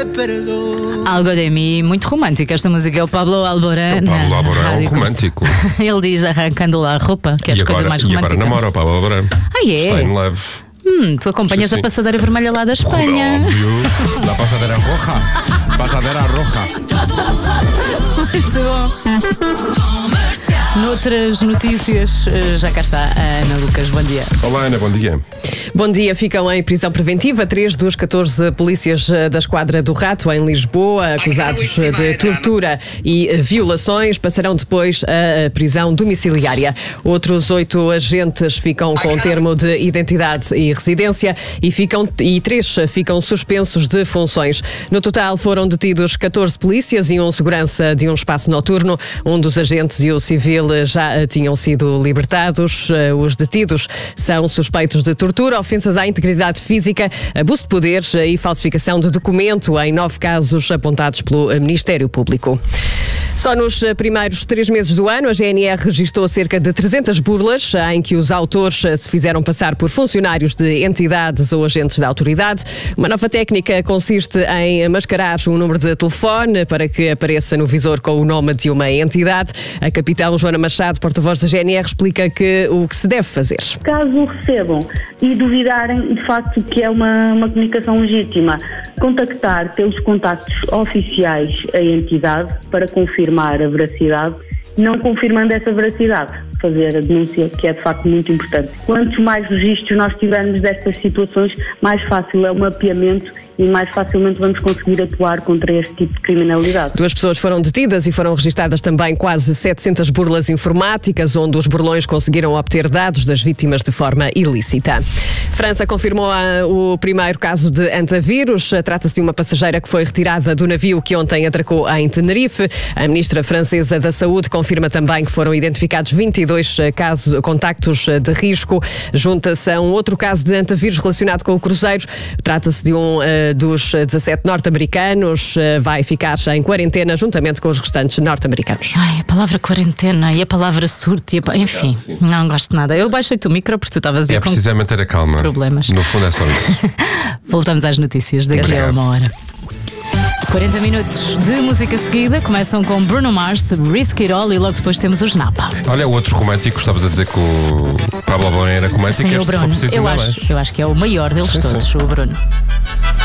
Algo de mim, muito romântica esta música, é o Pablo Alborán. O Pablo Alborán é um romântico. Ele diz arrancando lá a roupa, que é a coisa mais romântica. E agora namora o Pablo Alborán. Ah, é? Está em leve. Tu acompanhas a passadeira vermelha lá da Espanha. Óbvio. La passadeira roja. Passadeira roja. Muito bom. Noutras notícias, já cá está a Ana Lucas. Bom dia. Olá, Ana, bom dia. Bom dia. Ficam em prisão preventiva 3 dos 14 polícias da Esquadra do Rato em Lisboa, acusados de tortura e violações, passarão depois a prisão domiciliária. Outros 8 agentes ficam com termo de identidade e residência e 3 ficam suspensos de funções. No total foram detidos 14 polícias e um segurança de um espaço noturno. Um dos agentes e o civil já tinham sido libertados. Os detidos são suspeitos de tortura, ofensas à integridade física, abuso de poder e falsificação de documento em 9 casos apontados pelo Ministério Público. Só nos primeiros 3 meses do ano, a GNR registrou cerca de 300 burlas em que os autores se fizeram passar por funcionários de entidades ou agentes da autoridade. Uma nova técnica consiste em mascarar um número de telefone para que apareça no visor com o nome de uma entidade. A capitão Joana Machado, porta-voz da GNR, explica o que se deve fazer. Caso recebam e duvidarem de facto que é uma comunicação legítima, contactar pelos contactos oficiais a entidade para confirmar a veracidade. Não confirmando essa veracidade, fazer a denúncia, que é de facto muito importante. Quantos mais registros nós tivermos destas situações, mais fácil é o mapeamento e mais facilmente vamos conseguir atuar contra este tipo de criminalidade. 2 pessoas foram detidas e foram registadas também quase 700 burlas informáticas, onde os burlões conseguiram obter dados das vítimas de forma ilícita. França confirmou o primeiro caso de antavírus. Trata-se de uma passageira que foi retirada do navio que ontem atracou em Tenerife. A ministra francesa da Saúde confirma também que foram identificados 22 contactos de risco. Junta-se a um outro caso de antavírus relacionado com o cruzeiro. Trata-se de um dos 17 norte-americanos, vai ficar em quarentena juntamente com os restantes norte-americanos. Ai, a palavra quarentena e a palavra surto, enfim, não gosto de nada. Eu baixei-te o micro porque tu estavas a preciso manter a calma. Problemas. No fundo é só isso. Voltamos às notícias daqui a uma hora. 40 minutos de música seguida, começam com Bruno Mars, Risk It All, e logo depois temos os Napa. Olha, o outro romântico, estavas a dizer que o Pablo Alborán era romântico. Sim, o Bruno. Eu acho que é o maior deles todos, o Bruno.